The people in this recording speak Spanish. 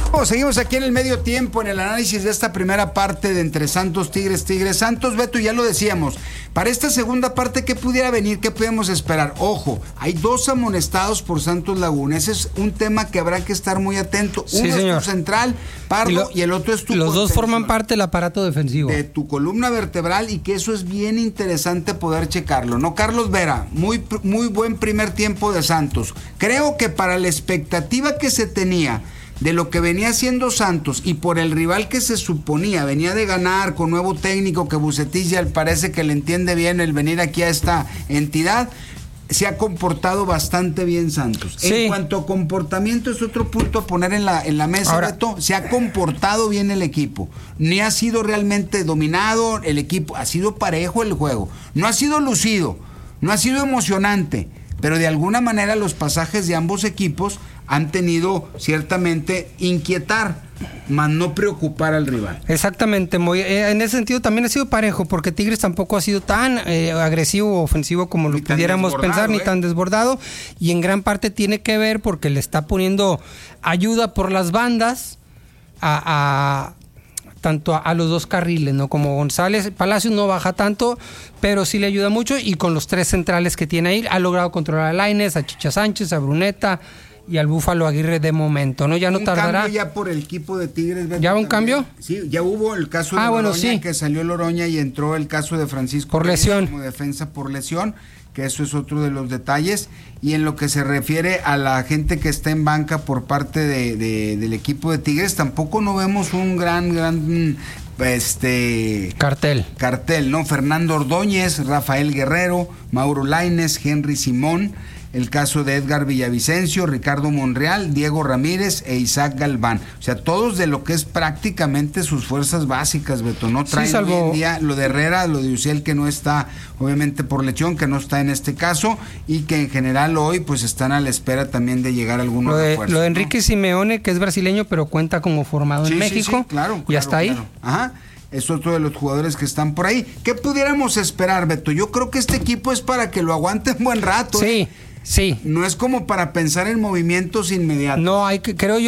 Seguimos aquí en el medio tiempo, en el análisis de esta primera parte de entre Santos, Tigres, Santos. Beto, ya lo decíamos, para esta segunda parte, ¿qué pudiera venir? ¿Qué podemos esperar? Ojo, hay 2 amonestados por Santos Laguna. Ese es un tema que habrá que estar muy atento. Sí, uno señor. es tu central, Pardo, y el otro es tu Los contención. dos forman parte del aparato defensivo. De tu columna vertebral, y que eso es bien interesante poder checarlo, ¿no? Carlos Vera, muy buen primer tiempo de Santos. Creo que para la expectativa que se tenía de lo que venía haciendo Santos y por el rival que se suponía venía de ganar con nuevo técnico, que Vucetich ya parece que le entiende bien el venir aquí a esta entidad, se ha comportado bastante bien Santos. Sí. En cuanto a comportamiento, es otro punto a poner en la mesa. Ahora, Beto, se ha comportado bien el equipo, ni ha sido realmente dominado el equipo, ha sido parejo el juego, no ha sido lucido, no ha sido emocionante, pero de alguna manera los pasajes de ambos equipos han tenido ciertamente inquietar, más no preocupar al rival. Exactamente, Moy. En ese sentido también ha sido parejo, porque Tigres tampoco ha sido tan agresivo o ofensivo como lo pudiéramos pensar, ni tan desbordado, y en gran parte tiene que ver porque le está poniendo ayuda por las bandas tanto a los 2 carriles, ¿no? Como González. Palacios no baja tanto, pero sí le ayuda mucho, y con los 3 centrales que tiene ahí ha logrado controlar a Lainez, a Chicha Sánchez, a Bruneta y al Búfalo Aguirre de momento, ¿no? Ya no tardará. Cambio ya por el equipo de Tigres. Beto, ¿Ya un también. cambio? Sí, ya hubo el caso de bueno, Loroña, sí. que salió Loroña y entró el caso de Francisco por Reyes lesión, como defensa por lesión, que eso es otro de los detalles. Y en lo que se refiere a la gente que está en banca por parte del equipo de Tigres, tampoco no vemos un gran cartel, ¿no? Fernando Ordóñez, Rafael Guerrero, Mauro Lainez, Henry Simón, el caso de Edgar Villavicencio, Ricardo Monreal, Diego Ramírez e Isaac Galván. O sea, todos de lo que es prácticamente sus fuerzas básicas, Beto. No traen hoy en día lo de Herrera, lo de Uciel, que no está, obviamente por lesión, que no está en este caso, y que en general hoy pues están a la espera también de llegar algunos refuerzos. Lo de Enrique Simeone, que es brasileño, pero cuenta como formado en México. Sí, claro, y hasta ahí. Ajá. Es otro de los jugadores que están por ahí. ¿Qué pudiéramos esperar, Beto? Yo creo que este equipo es para que lo aguanten buen rato. Sí. No es como para pensar en movimientos inmediatos. No, creo yo